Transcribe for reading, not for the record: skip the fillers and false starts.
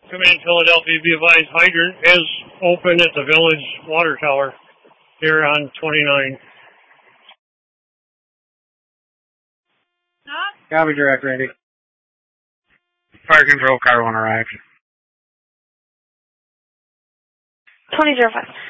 Command Philadelphia, be advised, hydrant is open at the village water tower here on 29. Copy, Direct Randy. Fire control, car 1 arrived. 2005.